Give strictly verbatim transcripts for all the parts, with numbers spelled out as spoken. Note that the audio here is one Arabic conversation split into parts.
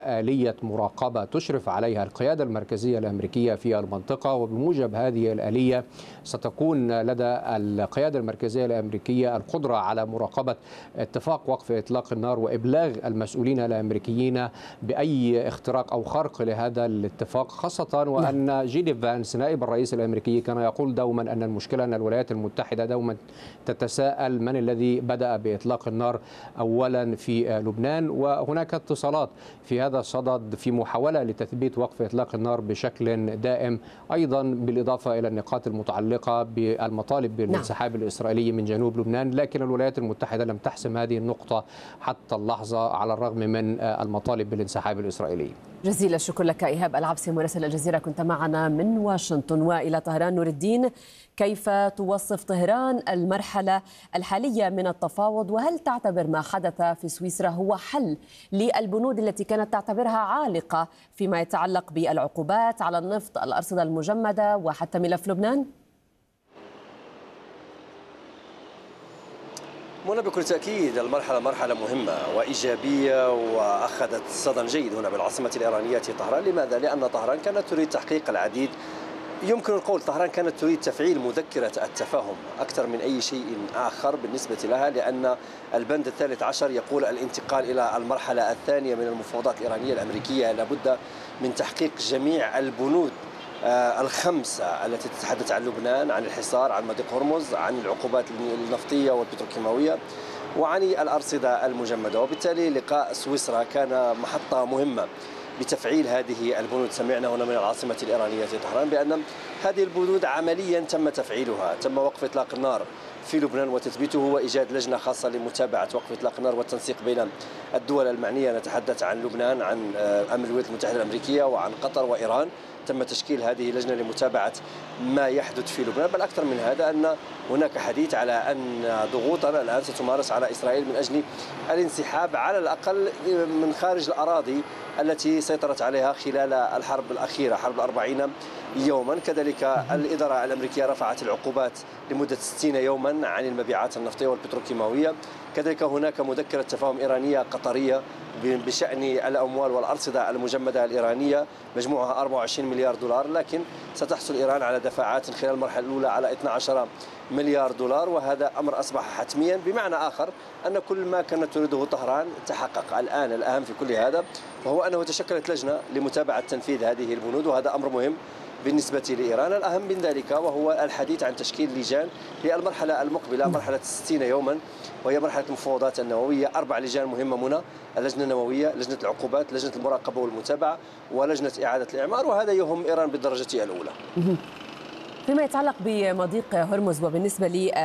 آلية مراقبة تشرف عليها القيادة المركزية الأمريكية في المنطقة، وبموجب هذه الآلية ستكون لدى القيادة المركزية الأمريكية القدرة على مراقبة اتفاق وقف إطلاق النار وإبلاغ المسؤولين الأمريكيين بأي اختراق أو خرق لهذا الاتفاق، خاصة وأن جيدي فانس نائب الرئيس الأمريكي كان يقول دوما أن المشكلة أن الولايات المتحدة دوما تتساءل من الذي بدأ بإطلاق النار أولا في لبنان، وهناك اتصالات في هذا الصدد في محاولة لتثبيت وقف إطلاق النار بشكل دائم، أيضا بالإضافة إلى النقاط المتعلقة بالمطالب بالانسحاب الإسرائيلي من جنوب لبنان. لكن الولايات المتحدة لم تحسم هذه النقطة حتى اللحظة على الرغم من المطالب بالانسحاب الإسرائيلي. جزيل الشكر لك إيهاب العبسي مراسل الجزيرة، كنت معنا من واشنطن. وإلى طهران، نور الدين، كيف توصف طهران المرحلة الحالية من التفاوض، وهل تعتبر ما حدث في سويسرا هو حل للبنود التي كانت تعتبرها عالقة فيما يتعلق بالعقوبات على النفط، الأرصدة المجمدة وحتى ملف لبنان؟ منى، بكل تأكيد المرحلة مرحلة مهمة وإيجابية وأخذت صدى جيد هنا بالعاصمة الإيرانية طهران. لماذا؟ لأن طهران كانت تريد تحقيق العديد، يمكن القول طهران كانت تريد تفعيل مذكرة التفاهم أكثر من أي شيء آخر بالنسبة لها، لأن البند الثالث عشر يقول الانتقال إلى المرحلة الثانية من المفاوضات الإيرانية الأمريكية لابد من تحقيق جميع البنود الخمسة التي تتحدث عن لبنان، عن الحصار، عن مضيق هرمز، عن العقوبات النفطية والبتروكيماوية، وعن الأرصدة المجمدة. وبالتالي لقاء سويسرا كان محطة مهمة بتفعيل هذه البنود. سمعنا هنا من العاصمة الإيرانية طهران بأن هذه البنود عمليا تم تفعيلها، تم وقف إطلاق النار في لبنان وتثبيته وإيجاد لجنة خاصة لمتابعة وقف إطلاق النار والتنسيق بين الدول المعنية. نتحدث عن لبنان، عن أمن الولايات المتحدة الأمريكية، وعن قطر وإيران. تم تشكيل هذه اللجنة لمتابعة ما يحدث في لبنان. بل أكثر من هذا، أن هناك حديث على أن ضغوطنا الآن ستمارس على إسرائيل من أجل الانسحاب على الأقل من خارج الأراضي التي سيطرت عليها خلال الحرب الأخيرة، حرب الأربعين يوما. كذلك الإدارة الأمريكية رفعت العقوبات لمدة ستين يوما عن المبيعات النفطية والبتروكيماوية. كذلك هناك مذكرة تفاهم إيرانية قطرية بشأن الأموال والأرصدة المجمدة الإيرانية مجموعها أربعة وعشرين مليار دولار، لكن ستحصل إيران على دفعات خلال المرحلة الأولى على اثني عشر مليار دولار، وهذا أمر أصبح حتميا. بمعنى آخر أن كل ما كانت تريده طهران تحقق. الآن الأهم في كل هذا وهو أنه تشكلت لجنة لمتابعة تنفيذ هذه البنود، وهذا أمر مهم بالنسبة لإيران. الأهم من ذلك وهو الحديث عن تشكيل لجان للمرحلة المقبلة، مرحلة ستين يوما، وهي مرحلة المفاوضات النووية. أربع لجان مهمة منى: اللجنة النووية، لجنة العقوبات، لجنة المراقبة والمتابعة، ولجنة إعادة الإعمار، وهذا يهم إيران بالدرجة الأولى. فيما يتعلق بمضيق هرمز وبالنسبة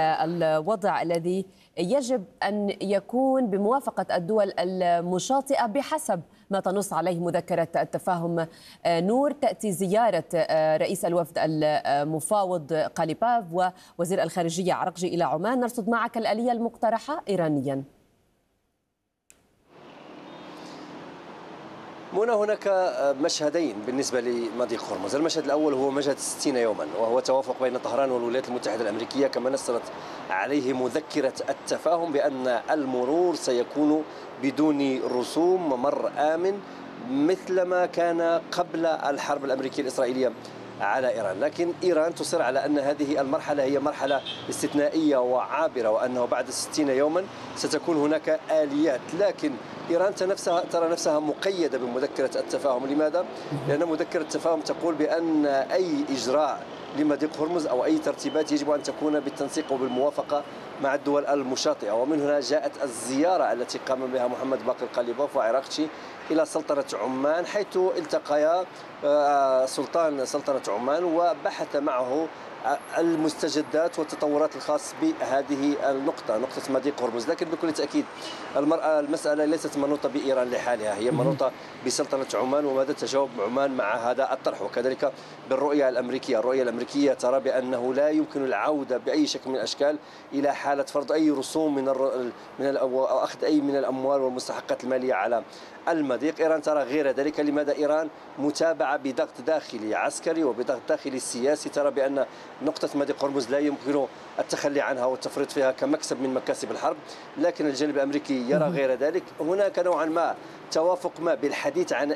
للوضع الذي يجب أن يكون بموافقة الدول المشاطئة بحسب ما تنص عليه مذكرة التفاهم، نور، تأتي زيارة رئيس الوفد المفاوض قاليباف ووزير الخارجية عرقجي إلى عمان. نرصد معك الآلية المقترحة إيرانيا. منى، هناك مشهدين بالنسبة لمضيق هرمز. المشهد الأول هو مشهد ستين يوما، وهو توافق بين طهران والولايات المتحدة الأمريكية، كما نصت عليه مذكرة التفاهم بأن المرور سيكون بدون رسوم، ممر آمن مثلما كان قبل الحرب الأمريكية الإسرائيلية على إيران. لكن إيران تصر على أن هذه المرحلة هي مرحلة استثنائية وعابرة، وأنه بعد ستين يوما ستكون هناك آليات. لكن إيران نفسها ترى نفسها مقيدة بمذكرة التفاهم. لماذا؟ لأن مذكرة التفاهم تقول بأن أي إجراء لمضيق هرمز أو أي ترتيبات يجب أن تكون بالتنسيق وبالموافقة مع الدول المشاطئة. ومن هنا جاءت الزيارة التي قام بها محمد باقر قاليباف وعراقجي إلى سلطنة عمان، حيث التقيا سلطان سلطنة عمان وبحث معه المستجدات والتطورات الخاص بهذه النقطة، نقطة مضيق هرمز. لكن بكل تأكيد المرأة المسألة ليست منوطة بإيران لحالها، هي منوطة بسلطنة عمان وماذا تجاوب عمان مع هذا الطرح. وكذلك بالرؤية الأمريكية، الرؤية الأمريكية ترى بأنه لا يمكن العودة بأي شكل من الأشكال إلى حالة فرض أي رسوم من الر... من أو أخذ أي من الأموال والمستحقات المالية على المضيق. إيران ترى غير ذلك. لماذا؟ إيران متابعة بضغط داخلي عسكري وبضغط داخلي سياسي. ترى بأن نقطة مضيق هرمز لا يمكن التخلي عنها والتفريط فيها كمكسب من مكاسب الحرب، لكن الجانب الأمريكي يرى غير ذلك. هناك نوعا ما توافق ما بالحديث عن